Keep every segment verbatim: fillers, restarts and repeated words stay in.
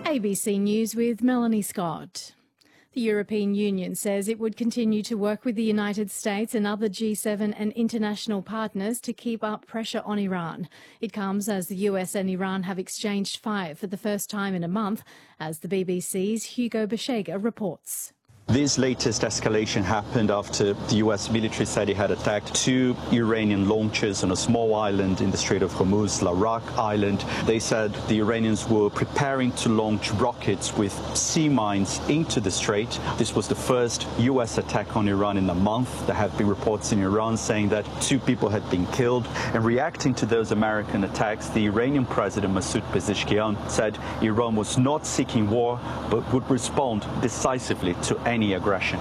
A B C News with Melanie Scott. The European Union says it would continue to work with the United States and other G seven and international partners to keep up pressure on Iran. It comes as the U S and Iran have exchanged fire for the first time in a month, as the B B C's Hugo Beshega reports. This latest escalation happened after the U S military said it had attacked two Iranian launches on a small island in the Strait of Hormuz, Larak Island. They said the Iranians were preparing to launch rockets with sea mines into the strait. This was the first U S attack on Iran in a month. There have been reports in Iran saying that two people had been killed. And reacting to those American attacks, the Iranian President Masoud Pezeshkian said Iran was not seeking war, but would respond decisively to any aggression.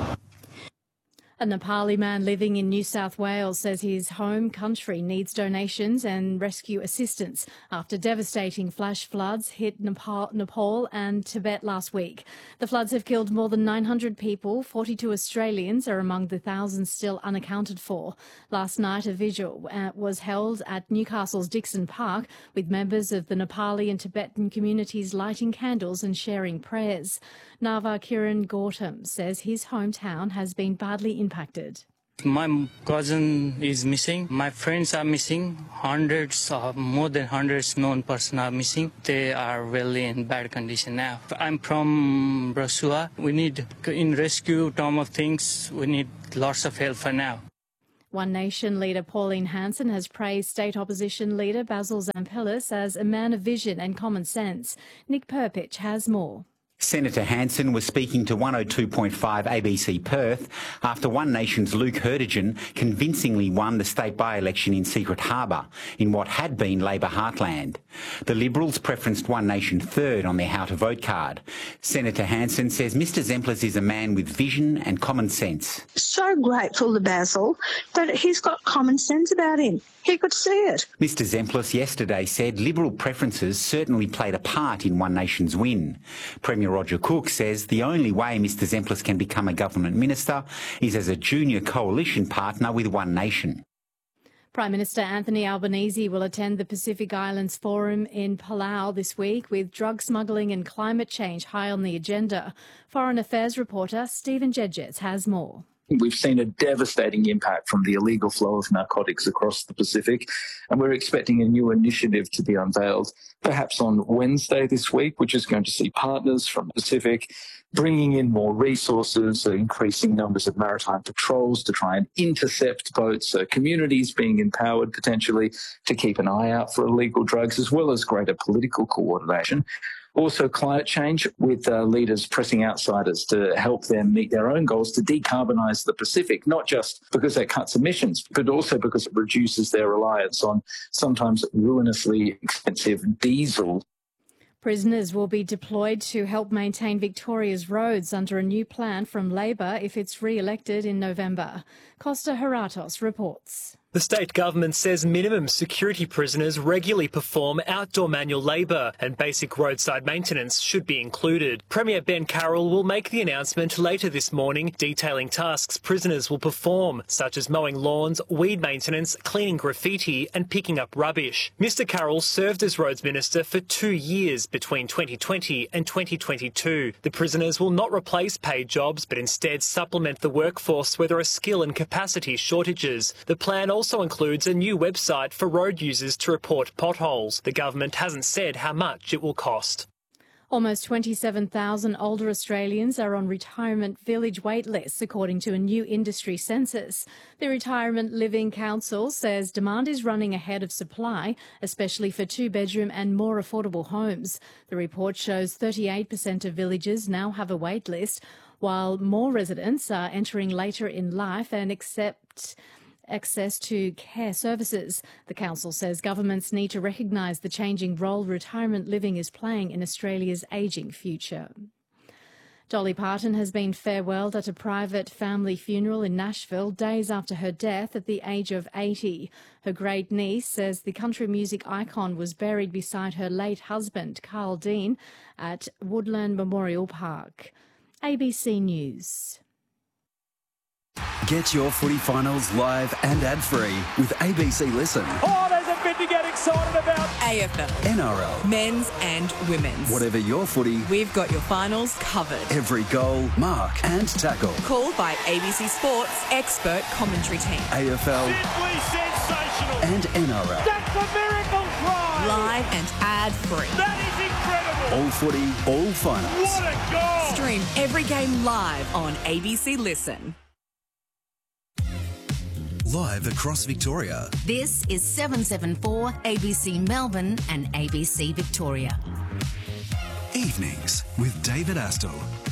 A Nepali man living in New South Wales says his home country needs donations and rescue assistance after devastating flash floods hit Nepal, Nepal and Tibet last week. The floods have killed more than nine hundred people. forty-two Australians are among the thousands still unaccounted for. Last night, a vigil uh, was held at Newcastle's Dixon Park with members of the Nepali and Tibetan communities lighting candles and sharing prayers. Nava Kiran Gautam says his hometown has been badly impacted. impacted. My cousin is missing. My friends are missing. Hundreds, of, more than hundreds known person are missing. They are really in bad condition now. I'm from Brasua. We need, in rescue term of things, we need lots of help for now. One Nation leader Pauline Hanson has praised state opposition leader Basil Zampelis as a man of vision and common sense. Nick Perpich has more. Senator Hanson was speaking to one oh two point five A B C Perth after One Nation's Luke Hurtigan convincingly won the state by-election in Secret Harbour in what had been Labor heartland. The Liberals preferenced One Nation third on their how to vote card. Senator Hanson says Mr Zemplis is a man with vision and common sense. So grateful to Basil that he's got common sense about him. He could see it. Mr Zemplis yesterday said Liberal preferences certainly played a part in One Nation's win. Premier Roger Cook says the only way Mr Zemplis can become a government minister is as a junior coalition partner with One Nation. Prime Minister Anthony Albanese will attend the Pacific Islands Forum in Palau this week with drug smuggling and climate change high on the agenda. Foreign Affairs reporter Stephen Jedgetts has more. We've seen a devastating impact from the illegal flow of narcotics across the Pacific, and we're expecting a new initiative to be unveiled perhaps on Wednesday this week, which is going to see partners from the Pacific bringing in more resources, uh, increasing numbers of maritime patrols to try and intercept boats, uh, communities being empowered potentially to keep an eye out for illegal drugs, as well as greater political coordination. Also climate change, with uh, leaders pressing outsiders to help them meet their own goals to decarbonise the Pacific, not just because that cuts emissions, but also because it reduces their reliance on sometimes ruinously expensive diesel. Prisoners will be deployed to help maintain Victoria's roads under a new plan from Labor if it's re-elected in November. Costa Haratos reports. The state government says minimum security prisoners regularly perform outdoor manual labour and basic roadside maintenance should be included. Premier Ben Carroll will make the announcement later this morning detailing tasks prisoners will perform, such as mowing lawns, weed maintenance, cleaning graffiti and picking up rubbish. Mr Carroll served as Roads Minister for two years between twenty twenty and twenty twenty-two. The prisoners will not replace paid jobs but instead supplement the workforce where there are skill and capacity shortages. The plan also includes a new website for road users to report potholes. The government hasn't said how much it will cost. Almost twenty-seven thousand older Australians are on retirement village wait lists, according to a new industry census. The Retirement Living Council says demand is running ahead of supply, especially for two-bedroom and more affordable homes. The report shows thirty-eight percent of villages now have a wait list, while more residents are entering later in life and accept access to care services. The council says governments need to recognise the changing role retirement living is playing in Australia's ageing future. Dolly Parton has been farewelled at a private family funeral in Nashville days after her death at the age of eighty. Her great niece says the country music icon was buried beside her late husband, Carl Dean, at Woodland Memorial Park. A B C News. Get your footy finals live and ad-free with A B C Listen. Oh, there's a bit to get excited about. A F L, N R L, men's and women's. Whatever your footy, we've got your finals covered. Every goal, mark and tackle. Called by A B C Sports expert commentary team. A F L. Simply sensational. And N R L. That's a miracle try. Live and ad-free. That is incredible. All footy, all finals. What a goal. Stream every game live on A B C Listen. Live across Victoria. This is seven seven four A B C Melbourne and A B C Victoria. Evenings with David Astle.